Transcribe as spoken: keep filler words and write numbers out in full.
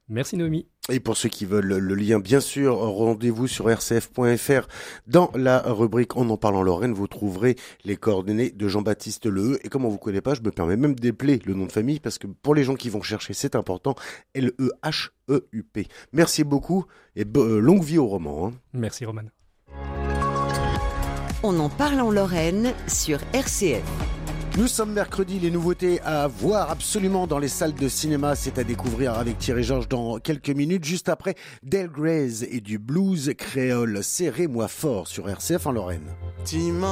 Merci Noémie. Et pour ceux qui veulent le lien, bien sûr, rendez-vous sur r c f point f r. Dans la rubrique On en parle en Lorraine, vous trouverez les coordonnées de Jean-Baptiste Leheup. Et comme on vous connaît pas, je me permets même d'épeler le nom de famille parce que pour les gens qui vont chercher, c'est important. L E H E U P. Merci beaucoup et be- longue vie au roman. Hein. Merci Roman. On en parle en Lorraine sur R C F. Nous sommes mercredi, les nouveautés à voir absolument dans les salles de cinéma, c'est à découvrir avec Thierry Georges dans quelques minutes, juste après Del Grey's et du blues créole. Serrez-moi fort sur R C F en Lorraine.